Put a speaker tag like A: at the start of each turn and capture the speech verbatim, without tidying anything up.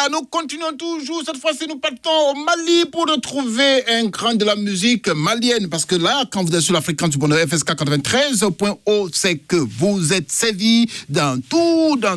A: voilà, nous continuons toujours. Cette fois-ci, nous partons au Mali pour retrouver un grand de la musique malienne. Parce que là, quand vous êtes sur la fréquence du bonheur F S K quatre-vingt-treize point zéro, c'est que vous êtes sévis dans tout, dans